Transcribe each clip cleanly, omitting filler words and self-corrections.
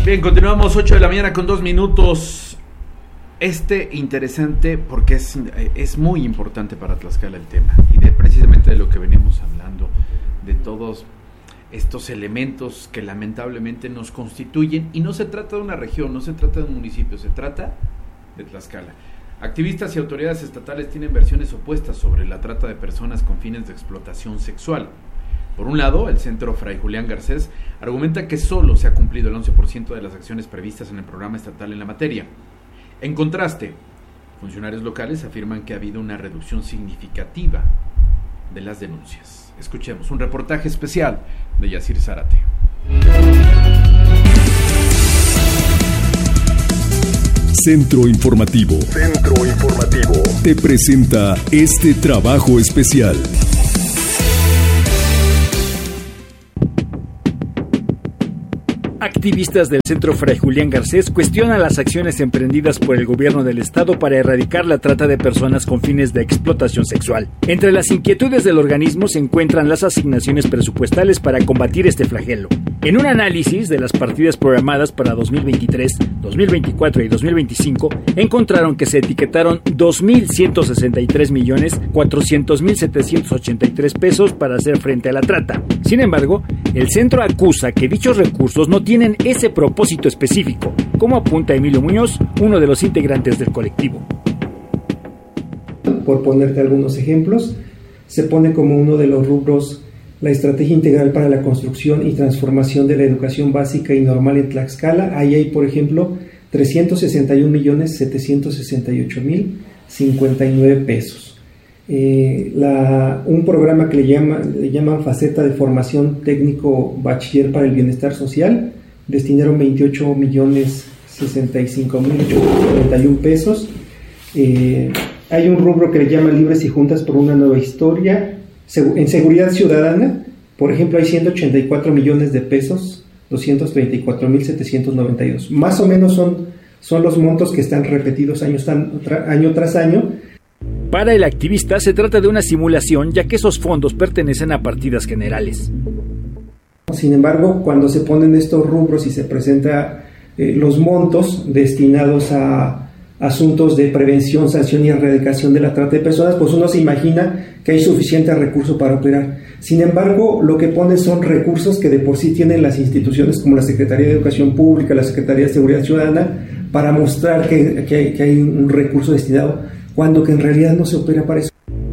Bien, continuamos 8 de la mañana con 2 minutos. Interesante porque es muy importante para Tlaxcala el tema y precisamente de lo que venimos hablando, de todos estos elementos que lamentablemente nos constituyen, y no se trata de una región, no se trata de un municipio, se trata de Tlaxcala. Activistas y autoridades estatales tienen versiones opuestas sobre la trata de personas con fines de explotación sexual. Por un lado, el Centro Fray Julián Garcés argumenta que solo se ha cumplido el 11% de las acciones previstas en el programa estatal en la materia. En contraste, funcionarios locales afirman que ha habido una reducción significativa de las denuncias. Escuchemos un reportaje especial de Yacir Zárate. Centro Informativo. Te presenta este trabajo especial. Activistas del Centro Fray Julián Garcés cuestionan las acciones emprendidas por el gobierno del estado para erradicar la trata de personas con fines de explotación sexual. Entre las inquietudes del organismo se encuentran las asignaciones presupuestales para combatir este flagelo. En un análisis de las partidas programadas para 2023, 2024 y 2025, encontraron que se etiquetaron 2.163.400.783 pesos para hacer frente a la trata. Sin embargo, el centro acusa que dichos recursos no tienen ese propósito específico, como apunta Emilio Muñoz, uno de los integrantes del colectivo. Por ponerte algunos ejemplos, se pone como uno de los rubros la estrategia integral para la construcción y transformación de la educación básica y normal en Tlaxcala. Ahí hay, por ejemplo, 361.768.059 pesos. Un programa que le llaman Faceta de Formación Técnico Bachiller para el Bienestar Social, destinaron 28.065.841 pesos. Hay un rubro que le llaman Libres y Juntas por una Nueva Historia. En Seguridad Ciudadana, por ejemplo, hay 184 millones de pesos, 234.792. Más o menos son los montos que están repetidos año tras año. Para el activista se trata de una simulación, ya que esos fondos pertenecen a partidas generales. Sin embargo, cuando se ponen estos rubros y se presentan los montos destinados a asuntos de prevención, sanción y erradicación de la trata de personas, pues uno se imagina que hay suficiente recurso para operar. Sin embargo, lo que pone son recursos que de por sí tienen las instituciones como la Secretaría de Educación Pública, la Secretaría de Seguridad Ciudadana, para mostrar que hay un recurso destinado, cuando que en realidad no se opera para eso.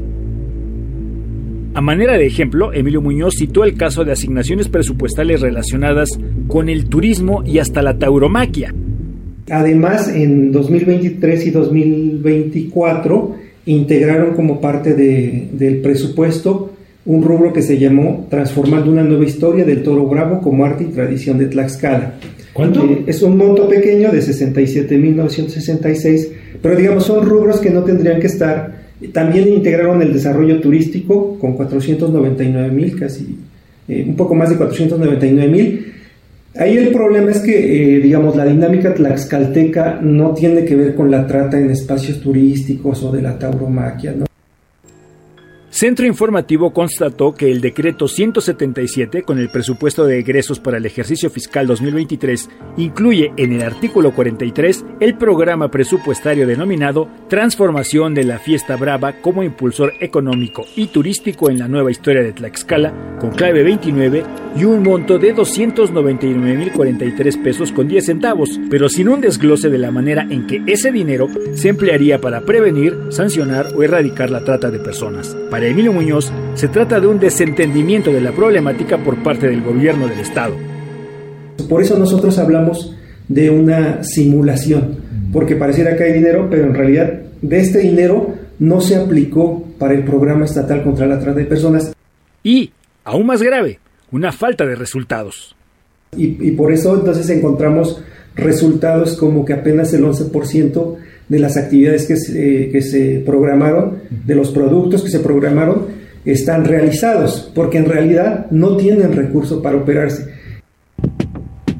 A manera de ejemplo, Emilio Muñoz citó el caso de asignaciones presupuestales relacionadas con el turismo y hasta la tauromaquia. Además, en 2023 y 2024 integraron como parte del presupuesto un rubro que se llamó Transformando una Nueva Historia del Toro Bravo como arte y tradición de Tlaxcala. ¿Cuánto? Es un monto pequeño de 67.966, pero digamos son rubros que no tendrían que estar. También integraron el desarrollo turístico con 499.000, casi un poco más de 499.000. Ahí el problema es que, la dinámica tlaxcalteca no tiene que ver con la trata en espacios turísticos o de la tauromaquia, ¿no? Centro Informativo constató que el decreto 177, con el presupuesto de egresos para el ejercicio fiscal 2023, incluye en el artículo 43 el programa presupuestario denominado Transformación de la Fiesta Brava como impulsor económico y turístico en la nueva historia de Tlaxcala, con clave 29 y un monto de 299.043 pesos con 10 centavos, pero sin un desglose de la manera en que ese dinero se emplearía para prevenir, sancionar o erradicar la trata de personas. Para Emilio Muñoz, se trata de un desentendimiento de la problemática por parte del gobierno del estado. Por eso nosotros hablamos de una simulación, porque pareciera que hay dinero, pero en realidad de este dinero no se aplicó para el programa estatal contra la trata de personas. Y, aún más grave, una falta de resultados. Y por eso entonces encontramos resultados como que apenas el 11% de las actividades que se programaron, de los productos que se programaron, están realizados, porque en realidad no tienen recurso para operarse.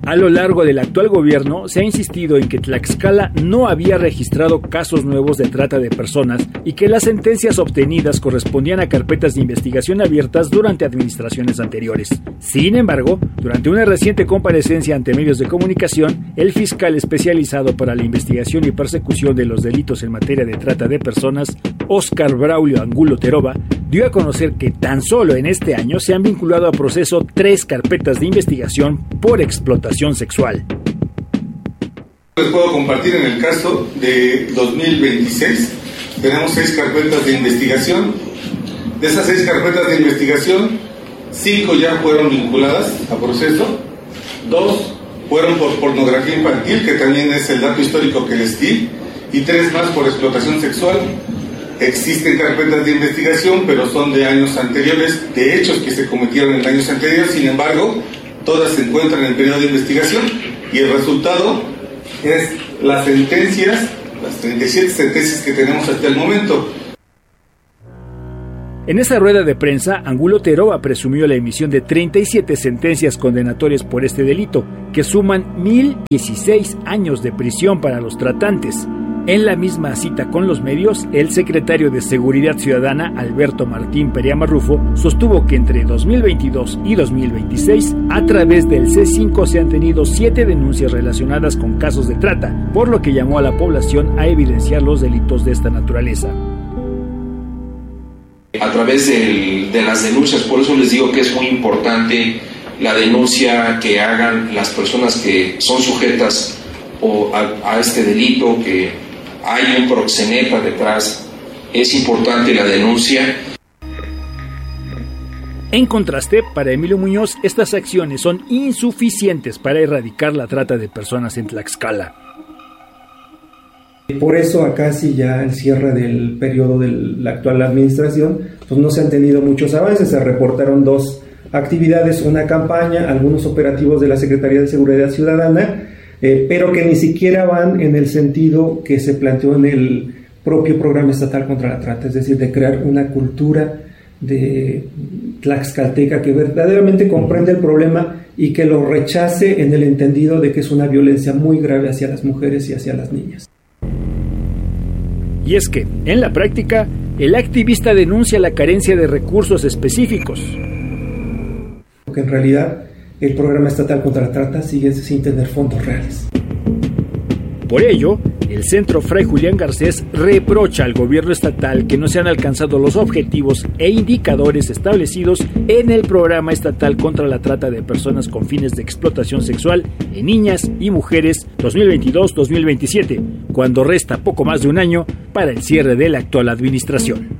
A lo largo del actual gobierno se ha insistido en que Tlaxcala no había registrado casos nuevos de trata de personas y que las sentencias obtenidas correspondían a carpetas de investigación abiertas durante administraciones anteriores. Sin embargo, durante una reciente comparecencia ante medios de comunicación, el fiscal especializado para la investigación y persecución de los delitos en materia de trata de personas, Óscar Braulio Angulo Teroba, dio a conocer que tan solo en este año se han vinculado a proceso 3 carpetas de investigación por explotación sexual. Les puedo compartir en el caso de 2026, tenemos 6 carpetas de investigación. De esas 6 carpetas de investigación, 5 ya fueron vinculadas a proceso, 2 fueron por pornografía infantil, que también es el dato histórico que les di, y 3 más por explotación sexual. Existen carpetas de investigación, pero son de años anteriores, de hechos que se cometieron en años anteriores. Sin embargo, todas se encuentran en el periodo de investigación y el resultado es las sentencias, las 37 sentencias que tenemos hasta el momento. En esa rueda de prensa, Angulo Teroba presumió la emisión de 37 sentencias condenatorias por este delito, que suman 1,016 años de prisión para los tratantes. En la misma cita con los medios, el secretario de Seguridad Ciudadana, Alberto Martín Perea Marrufo, sostuvo que entre 2022 y 2026, a través del C5 se han tenido 7 denuncias relacionadas con casos de trata, por lo que llamó a la población a evidenciar los delitos de esta naturaleza. A través de las denuncias, por eso les digo que es muy importante la denuncia que hagan las personas que son sujetas a este delito, que hay un proxeneta detrás. Es importante la denuncia. En contraste, para Emilio Muñoz, estas acciones son insuficientes para erradicar la trata de personas en Tlaxcala. Por eso acá sí ya el cierre del periodo de la actual administración, pues no se han tenido muchos avances. Se reportaron 2 actividades, una campaña, algunos operativos de la Secretaría de Seguridad Ciudadana, pero que ni siquiera van en el sentido que se planteó en el propio Programa Estatal contra la Trata, es decir, de crear una cultura de tlaxcalteca que verdaderamente comprende el problema y que lo rechace en el entendido de que es una violencia muy grave hacia las mujeres y hacia las niñas. Y es que, en la práctica, el activista denuncia la carencia de recursos específicos. Porque en realidad el Programa Estatal contra la Trata sigue sin tener fondos reales. Por ello, el Centro Fray Julián Garcés reprocha al gobierno estatal que no se han alcanzado los objetivos e indicadores establecidos en el Programa Estatal contra la Trata de Personas con fines de explotación sexual en niñas y mujeres 2022-2027, cuando resta poco más de un año para el cierre de la actual administración.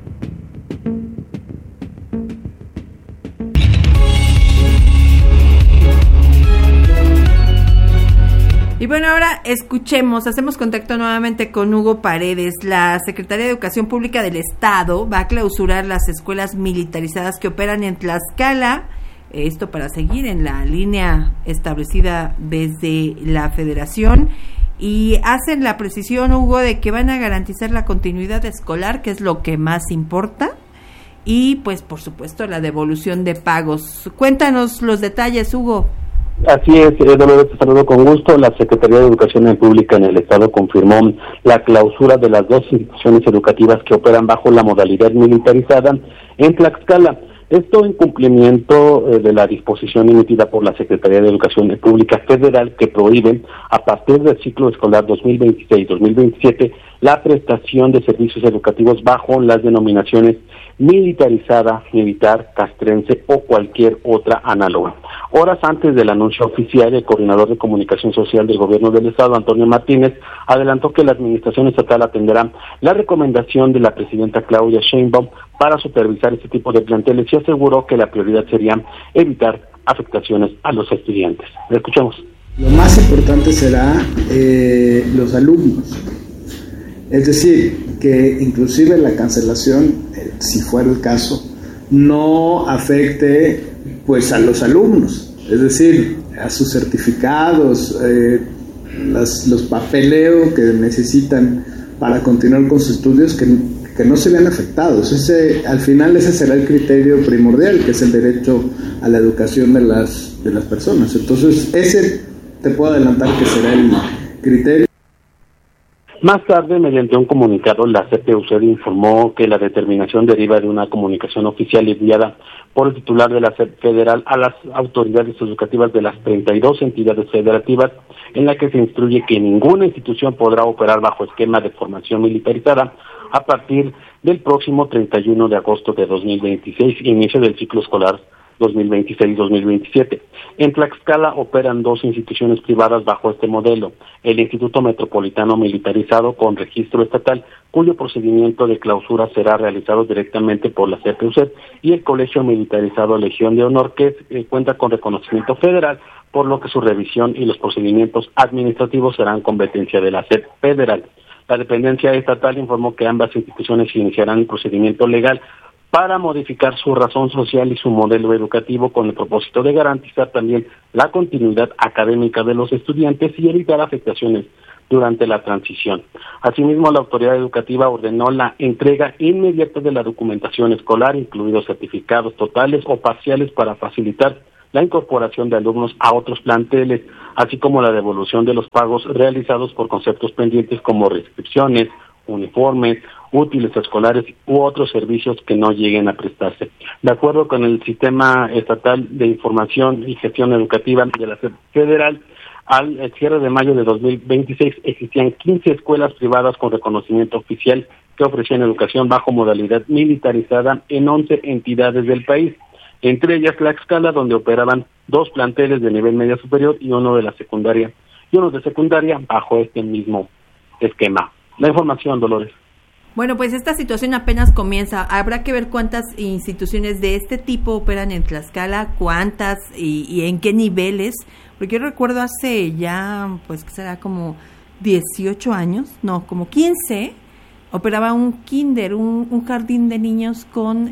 Y bueno, ahora hacemos contacto nuevamente con Hugo Paredes. La Secretaría de Educación Pública del Estado va a clausurar las escuelas militarizadas que operan en Tlaxcala, esto para seguir en la línea establecida desde la Federación, y hacen la precisión, Hugo, de que van a garantizar la continuidad escolar, que es lo que más importa, y pues por supuesto la devolución de pagos. Cuéntanos los detalles, Hugo. Así es, Dolores, te saludo con gusto. La Secretaría de Educación Pública en el Estado confirmó la clausura de las 2 instituciones educativas que operan bajo la modalidad militarizada en Tlaxcala. Esto en cumplimiento de la disposición emitida por la Secretaría de Educación Pública Federal, que prohíbe a partir del ciclo escolar 2026-2027 la prestación de servicios educativos bajo las denominaciones militarizada, militar, castrense o cualquier otra análoga. Horas antes del anuncio oficial, el coordinador de comunicación social del Gobierno del Estado, Antonio Martínez, adelantó que la Administración Estatal atenderá la recomendación de la presidenta Claudia Sheinbaum para supervisar este tipo de planteles y aseguró que la prioridad sería evitar afectaciones a los estudiantes. Le escuchamos. Lo más importante será los alumnos. Es decir, que inclusive la cancelación, si fuera el caso, no afecte pues a los alumnos, es decir, a sus certificados, los papeleos que necesitan para continuar con sus estudios, que no se vean afectados. Al final ese será el criterio primordial, que es el derecho a la educación de las personas. Entonces ese te puedo adelantar que será el criterio. Más tarde, mediante un comunicado, la CPUCED informó que la determinación deriva de una comunicación oficial enviada por el titular de la SED federal a las autoridades educativas de las 32 entidades federativas, en la que se instruye que ninguna institución podrá operar bajo esquema de formación militarizada a partir del próximo 31 de agosto de 2026, inicio del ciclo escolar 2026-2027. En Tlaxcala operan 2 instituciones privadas bajo este modelo: el Instituto Metropolitano Militarizado con registro estatal, cuyo procedimiento de clausura será realizado directamente por la CPUCED, y el Colegio Militarizado Legión de Honor, que cuenta con reconocimiento federal, por lo que su revisión y los procedimientos administrativos serán competencia de la SED federal. La dependencia estatal informó que ambas instituciones iniciarán el procedimiento legal para modificar su razón social y su modelo educativo, con el propósito de garantizar también la continuidad académica de los estudiantes y evitar afectaciones durante la transición. Asimismo, la autoridad educativa ordenó la entrega inmediata de la documentación escolar, incluidos certificados totales o parciales, para facilitar la incorporación de alumnos a otros planteles, así como la devolución de los pagos realizados por conceptos pendientes como reinscripciones, uniformes, útiles escolares u otros servicios que no lleguen a prestarse. De acuerdo con el Sistema Estatal de Información y Gestión Educativa de la SED federal, al cierre de mayo de 2026 existían 15 escuelas privadas con reconocimiento oficial que ofrecían educación bajo modalidad militarizada en 11 entidades del país, entre ellas Tlaxcala, donde operaban 2 planteles de nivel media superior y uno de secundaria bajo este mismo esquema. La información, Dolores. Bueno, pues esta situación apenas comienza. Habrá que ver cuántas instituciones de este tipo operan en Tlaxcala, cuántas y en qué niveles. Porque yo recuerdo hace ya, pues que será como 18 años, no, como 15, operaba un kinder, un jardín de niños con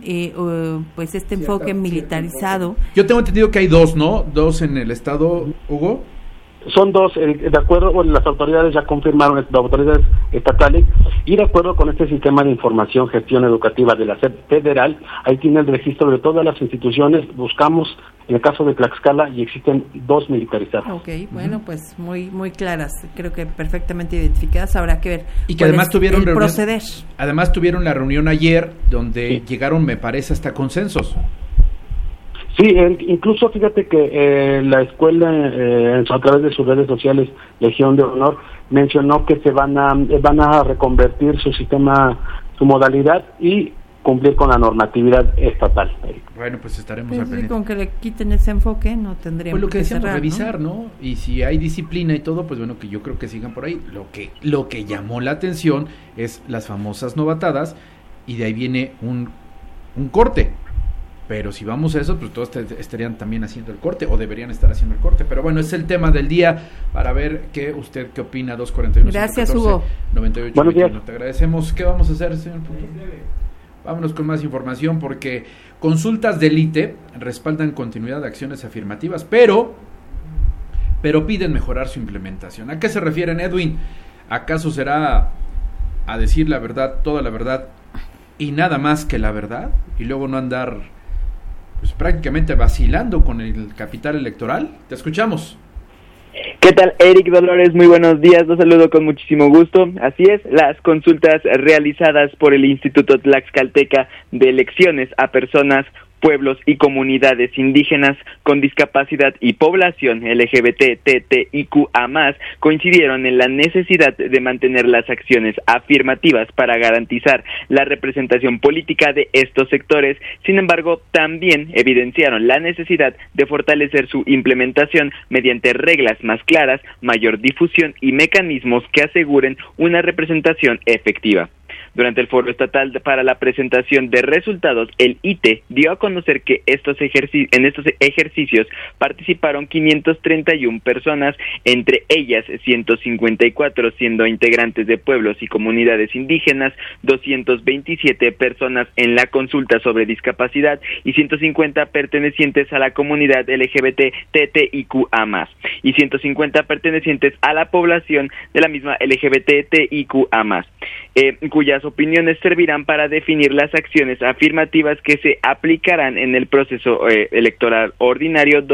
pues este enfoque militarizado. Yo tengo entendido que hay 2, ¿no? 2 en el estado, Hugo. Son 2, de acuerdo con las autoridades, ya confirmaron, las autoridades estatales, y de acuerdo con este sistema de información gestión educativa de la SED federal, ahí tiene el registro de todas las instituciones. Buscamos en el caso de Tlaxcala y existen 2 militarizadas. Ok, bueno, pues muy claras, creo que perfectamente identificadas. Habrá que ver y que además tuvieron proceder. Además tuvieron la reunión ayer donde llegaron, me parece, hasta consensos. Sí, incluso fíjate que la escuela, a través de sus redes sociales, Legión de Honor, mencionó que se van a reconvertir su sistema, su modalidad, y cumplir con la normatividad estatal. Bueno, pues estaremos al pendiente. Con que le quiten ese enfoque no tendríamos pues lo que decíamos, cerrar, revisar, ¿no? Y si hay disciplina y todo, pues bueno, que yo creo que sigan por ahí. Lo que llamó la atención es las famosas novatadas, y de ahí viene un corte. Pero si vamos a eso, pues todos estarían también haciendo el corte, o deberían estar haciendo el corte. Pero bueno, es el tema del día, para ver qué opina. 241. Gracias, 114, Hugo. 98. Buenos días. Te agradecemos. ¿Qué vamos a hacer, señor Punto? Vámonos con más información, porque consultas del ITE respaldan continuidad de acciones afirmativas, pero piden mejorar su implementación. ¿A qué se refieren, Edwin? ¿Acaso será a decir la verdad, toda la verdad y nada más que la verdad? Y luego no andar pues prácticamente vacilando con el capital electoral. Te escuchamos. ¿Qué tal, Eric Dolores? Muy buenos días, los saludo con muchísimo gusto. Así es, las consultas realizadas por el Instituto Tlaxcalteca de Elecciones a personas, pueblos y comunidades indígenas con discapacidad y población LGBTTIQA+, coincidieron en la necesidad de mantener las acciones afirmativas para garantizar la representación política de estos sectores. Sin embargo, también evidenciaron la necesidad de fortalecer su implementación mediante reglas más claras, mayor difusión y mecanismos que aseguren una representación efectiva. Durante el foro estatal para la presentación de resultados, el ITE dio a conocer que en estos ejercicios participaron 531 personas, entre ellas 154 siendo integrantes de pueblos y comunidades indígenas, 227 personas en la consulta sobre discapacidad y 150 pertenecientes a la comunidad LGBTTIQA+, y 150 pertenecientes a la población de la misma LGBTTIQA+, cuyas Estas opiniones servirán para definir las acciones afirmativas que se aplicarán en el proceso electoral ordinario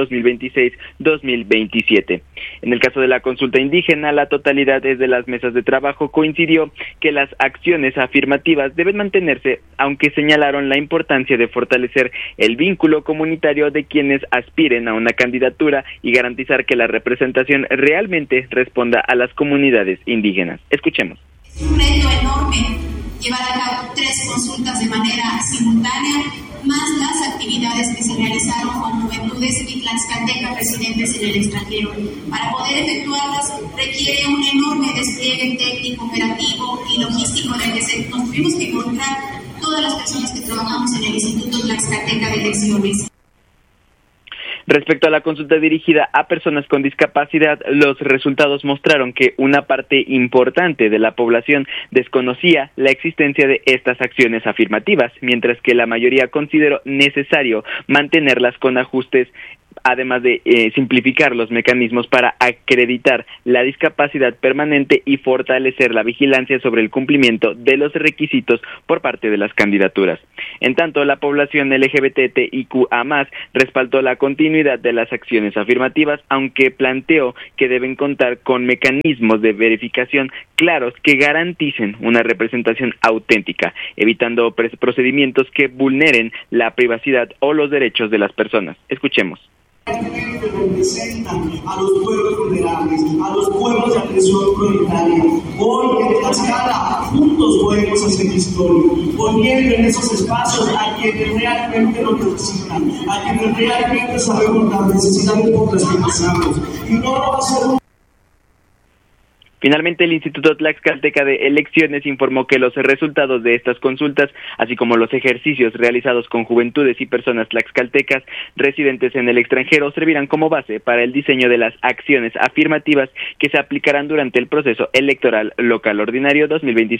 2026-2027. En el caso de la consulta indígena, la totalidad de las mesas de trabajo coincidió que las acciones afirmativas deben mantenerse, aunque señalaron la importancia de fortalecer el vínculo comunitario de quienes aspiren a una candidatura y garantizar que la representación realmente responda a las comunidades indígenas. Escuchemos. Es un reto enorme llevar a cabo 3 consultas de manera simultánea, más las actividades que se realizaron con juventudes y tlaxcaltecas residentes en el extranjero. Para poder efectuarlas requiere un enorme despliegue técnico, operativo y logístico en el que nos tuvimos que involucrar todas las personas que trabajamos en el Instituto Tlaxcalteca de Elecciones. Respecto a la consulta dirigida a personas con discapacidad, los resultados mostraron que una parte importante de la población desconocía la existencia de estas acciones afirmativas, mientras que la mayoría consideró necesario mantenerlas con ajustes, además de simplificar los mecanismos para acreditar la discapacidad permanente y fortalecer la vigilancia sobre el cumplimiento de los requisitos por parte de las candidaturas. En tanto, la población LGBTIQA+, respaldó la continuidad de las acciones afirmativas, aunque planteó que deben contar con mecanismos de verificación claros que garanticen una representación auténtica, evitando procedimientos que vulneren la privacidad o los derechos de las personas. Escuchemos. Que representan a los pueblos vulnerables, a los pueblos de atención prioritaria. Hoy en Tlaxcala juntos podemos hacer historia, poniendo en esos espacios a quienes realmente lo necesitan, a quienes realmente sabemos las necesidades por las que pasamos. Y no va a ser un... Finalmente, el Instituto Tlaxcalteca de Elecciones informó que los resultados de estas consultas, así como los ejercicios realizados con juventudes y personas tlaxcaltecas residentes en el extranjero, servirán como base para el diseño de las acciones afirmativas que se aplicarán durante el proceso electoral local ordinario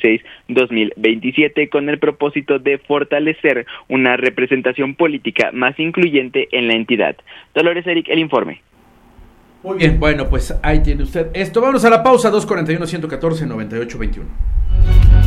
2026-2027, con el propósito de fortalecer una representación política más incluyente en la entidad. Dolores Eric, el informe. Muy bien, bueno, pues ahí tiene usted esto. Vámonos a la pausa, 241-114-9821.